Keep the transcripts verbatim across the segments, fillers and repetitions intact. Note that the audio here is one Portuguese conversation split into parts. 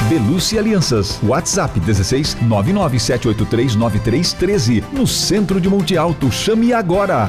Belucci Alianças. WhatsApp dezesseis nove nove sete oito três nove três um três. No centro de Monte Alto. Chame agora.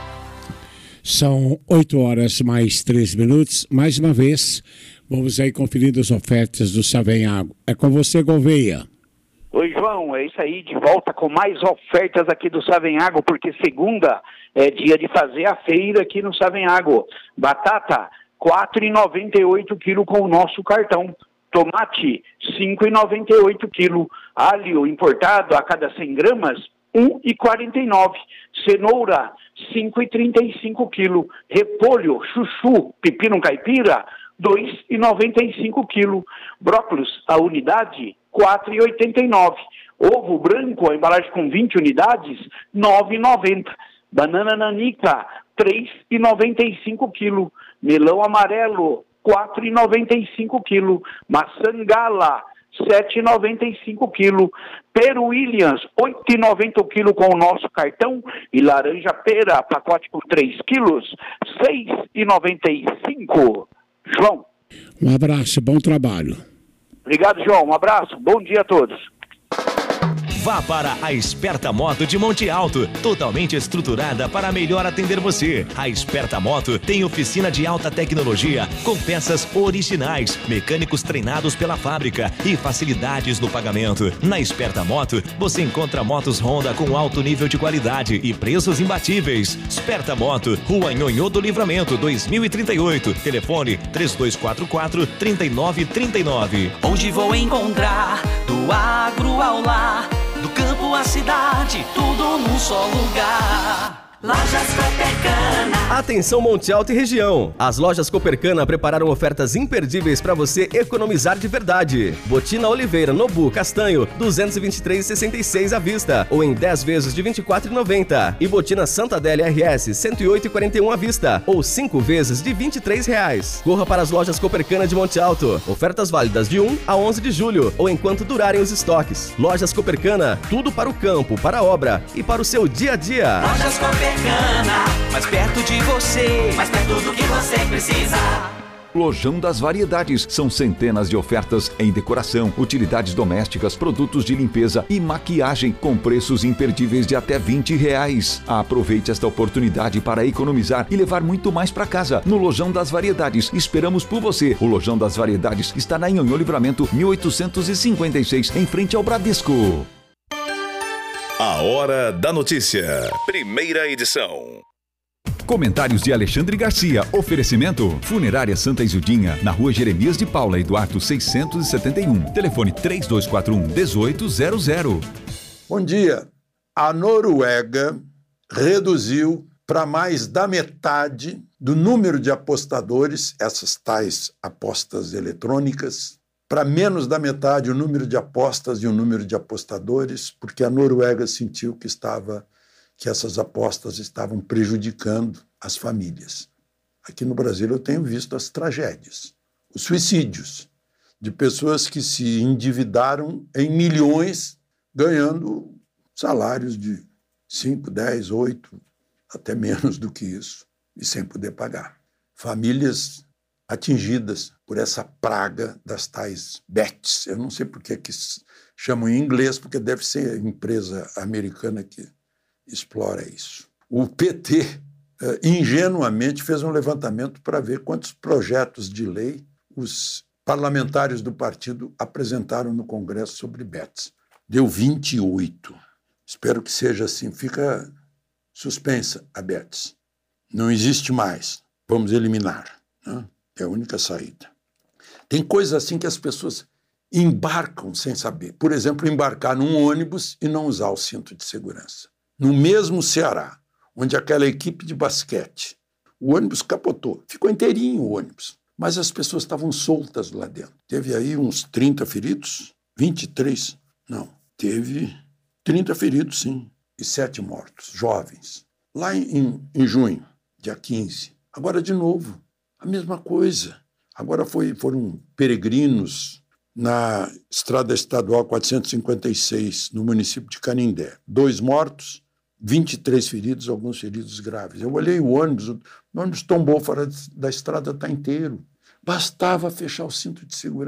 São oito horas mais três minutos. Mais uma vez, vamos aí conferindo as ofertas do Savenhago. É com você, Gouveia. Oi, João, é isso aí, de volta com mais ofertas aqui do Savenhago, porque segunda é dia de fazer a feira aqui no Savenhago. Batata, quatro reais e noventa e oito quilo com o nosso cartão. Tomate, cinco reais e noventa e oito quilo. Alho importado a cada cem gramas, um real e quarenta e nove. Cenoura, cinco reais e trinta e cinco quilo. Repolho, chuchu, pepino caipira, dois reais e noventa e cinco quilo. Brócolis, a unidade, quatro reais e oitenta e nove. Ovo branco, a embalagem com vinte unidades, nove reais e noventa. Banana nanica, três reais e noventa e cinco quilo. Melão amarelo, quatro reais e noventa e cinco quilo. Maçã gala, sete reais e noventa e cinco quilo. Peru Williams, oito reais e noventa o quilo com o nosso cartão. E laranja pera, pacote por três quilos, seis reais e noventa e cinco. João. Um abraço, bom trabalho. Obrigado, João. Um abraço, bom dia a todos. Vá para a Esperta Moto de Monte Alto, totalmente estruturada para melhor atender você. A Esperta Moto tem oficina de alta tecnologia, com peças originais, mecânicos treinados pela fábrica e facilidades no pagamento. Na Esperta Moto, você encontra motos Honda com alto nível de qualidade e preços imbatíveis. Esperta Moto, Rua Nhonhô do Livramento, dois mil e trinta e oito. Telefone três dois quatro quatro, três nove três nove. Onde vou encontrar do agro ao lar, do campo à cidade, tudo num só lugar. Lojas Copercana. Atenção Monte Alto e região. As lojas Copercana prepararam ofertas imperdíveis para você economizar de verdade. Botina Oliveira Nobu Castanho, duzentos e vinte e três reais e sessenta e seis centavos à vista, ou em dez vezes de vinte e quatro reais e noventa centavos. E Botina Santa Adélia R S, cento e oito reais e quarenta e um centavos à vista, ou cinco vezes de vinte e três reais. Corra para as lojas Copercana de Monte Alto. Ofertas válidas de um a onze de julho, ou enquanto durarem os estoques. Lojas Copercana, tudo para o campo, para a obra e para o seu dia a dia. Lojas Copercana, mais perto de você, mais perto do que você precisa. Lojão das Variedades. São centenas de ofertas em decoração, utilidades domésticas, produtos de limpeza e maquiagem com preços imperdíveis de até vinte reais. Aproveite esta oportunidade para economizar e levar muito mais para casa. No Lojão das Variedades, esperamos por você. O Lojão das Variedades está na Nhonhô Livramento mil oitocentos e cinquenta e seis, em frente ao Bradesco. A Hora da Notícia. Primeira edição. Comentários de Alexandre Garcia. Oferecimento: Funerária Santa Isildinha, na Rua Jeremias de Paula Eduardo seiscentos e setenta e um. Telefone três dois quatro um, oito zero zero. Bom dia. A Noruega reduziu para mais da metade do número de apostadores, essas tais apostas eletrônicas, para menos da metade o número de apostas e o número de apostadores, porque a Noruega sentiu que estava que essas apostas estavam prejudicando as famílias. Aqui no Brasil eu tenho visto as tragédias, os suicídios de pessoas que se endividaram em milhões, ganhando salários de cinco, dez, oito, até menos do que isso, e sem poder pagar. Famílias atingidas por essa praga das tais bets. Eu não sei por que chamam em inglês, porque deve ser a empresa americana que explora isso. O P T, eh, ingenuamente, fez um levantamento para ver quantos projetos de lei os parlamentares do partido apresentaram no Congresso sobre bets. Deu vinte e oito. Espero que seja assim. Fica suspensa a bets. Não existe mais. Vamos eliminar, né? É a única saída. Tem coisas assim que as pessoas embarcam sem saber. Por exemplo, embarcar num ônibus e não usar o cinto de segurança. No mesmo Ceará, onde aquela equipe de basquete, o ônibus capotou. Ficou inteirinho o ônibus. Mas as pessoas estavam soltas lá dentro. Teve aí uns trinta feridos, vinte e três. Não, teve trinta feridos, sim. E sete mortos, jovens. Lá em, em junho, dia quinze. Agora, de novo, a mesma coisa. Agora foi, foram peregrinos na estrada estadual quatrocentos e cinquenta e seis, no município de Canindé. Dois mortos, vinte e três feridos, alguns feridos graves. Eu olhei o ônibus, o ônibus tombou fora da estrada, está inteiro. Bastava fechar o cinto de segurança.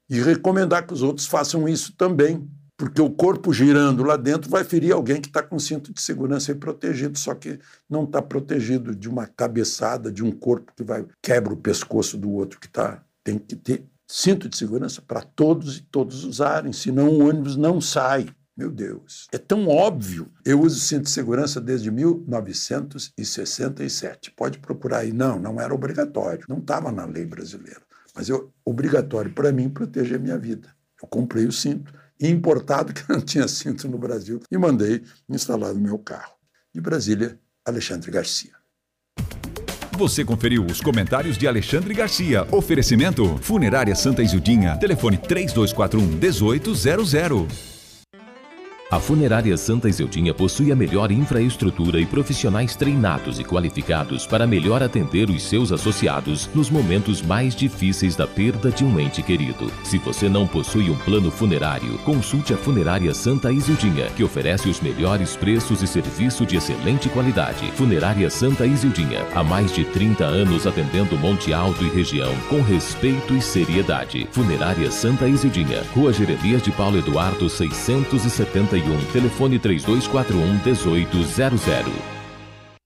E recomendar que os outros façam isso também, porque o corpo girando lá dentro vai ferir alguém que está com cinto de segurança e protegido, só que não está protegido de uma cabeçada, de um corpo que vai quebra o pescoço do outro que está. Tem que ter cinto de segurança para todos e todos usarem, senão o ônibus não sai. Meu Deus, é tão óbvio. Eu uso cinto de segurança desde mil novecentos e sessenta e sete. Pode procurar aí. Não, não era obrigatório. Não estava na lei brasileira. Mas é obrigatório para mim proteger a minha vida. Eu comprei o cinto, importado, que não tinha cinto no Brasil, e mandei instalar no meu carro. De Brasília, Alexandre Garcia. Você conferiu os comentários de Alexandre Garcia. Oferecimento Funerária Santa Isildinha. Telefone três dois quatro um, um oito zero zero. A Funerária Santa Isildinha possui a melhor infraestrutura e profissionais treinados e qualificados para melhor atender os seus associados nos momentos mais difíceis da perda de um ente querido. Se você não possui um plano funerário, consulte a Funerária Santa Isildinha, que oferece os melhores preços e serviço de excelente qualidade. Funerária Santa Isildinha, há mais de trinta anos atendendo Monte Alto e região com respeito e seriedade. Funerária Santa Isildinha, Rua Jeremias de Paulo Eduardo seiscentos e setenta e um, telefone três dois quatro um, um oito zero zero.